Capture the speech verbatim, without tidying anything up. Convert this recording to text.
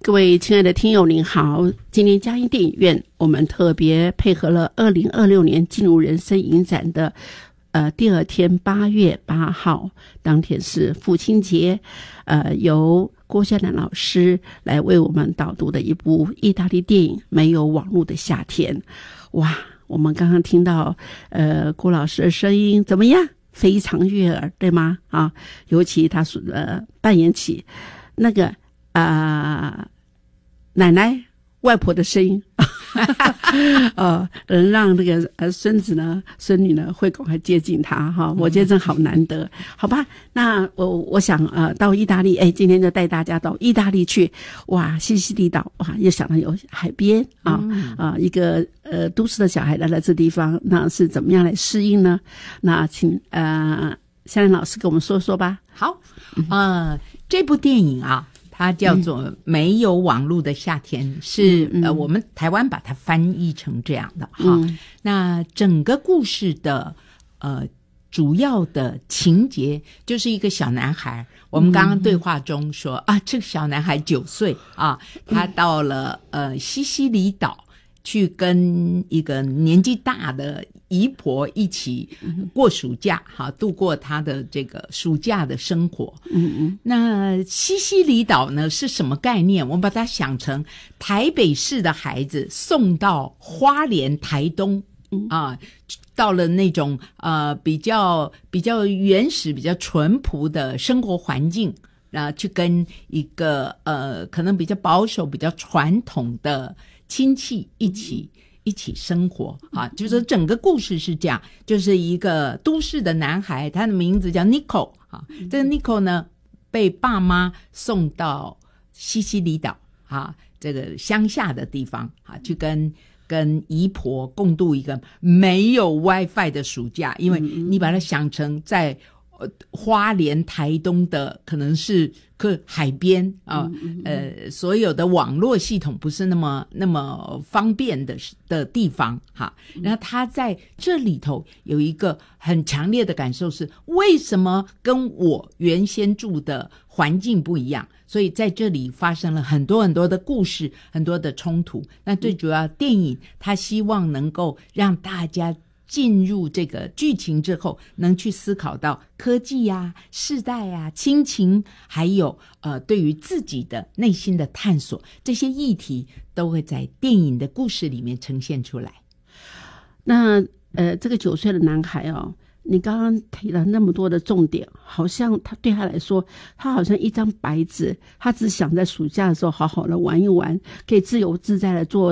各位亲爱的听友您好，今天嘉义电影院我们特别配合了二零二六年进入人生影展的呃第二天八月八号，当天是父亲节，呃由郭夏楠老师来为我们导读的一部意大利电影《没有网络的夏天》。哇，我们刚刚听到呃郭老师的声音怎么样？非常悦耳，对吗？啊，尤其他所呃扮演起那个啊、呃、奶奶外婆的声音，呃，能让这个呃孙子呢、孙女呢会赶快接近他哈，我觉得真好难得，好吧？那我我想呃到意大利，哎，今天就带大家到意大利去，哇，西西里岛，哇，又想到有海边啊、嗯、啊，一个呃都市的小孩来到这地方，那是怎么样来适应呢？那请呃夏楠老师跟我们说说吧。 好，呃，这部电影啊。它叫做《没有网络的夏天》，嗯、是、嗯、呃，我们台湾把它翻译成这样的哈、嗯。那整个故事的呃主要的情节就是一个小男孩。我们刚刚对话中说、嗯、啊，这个小男孩九岁啊，他到了呃西西里岛去跟一个年纪大的姨婆一起过暑假，哈，度过他的这个暑假的生活。嗯嗯。那西西里岛呢是什么概念？我们把它想成台北市的孩子送到花莲、台东、嗯、啊，到了那种呃比较比较原始、比较淳朴的生活环境，然后去跟一个呃可能比较保守、比较传统的亲戚一起。嗯一起生活啊，就是说整个故事是这样，就是一个都市的男孩，他的名字叫 Nico 啊，这个 Nico 呢被爸妈送到西西里岛啊，这个乡下的地方啊，去跟跟姨婆共度一个没有 WiFi 的暑假，因为你把它想成在呃花莲、台东的可能是个海边啊、呃，呃，所有的网络系统不是那么那么方便的的地方哈。然后他在这里头有一个很强烈的感受是，为什么跟我原先住的环境不一样？所以在这里发生了很多很多的故事，很多的冲突。那最主要电影他希望能够让大家进入这个剧情之后，能去思考到科技啊、世代啊、亲情，还有呃对于自己的内心的探索，这些议题都会在电影的故事里面呈现出来。 那呃，这个九岁的男孩哦，你刚刚提了那么多的重点，好像他对他来说，他好像一张白纸，他只想在暑假的时候好好的玩一玩，可以自由自在的做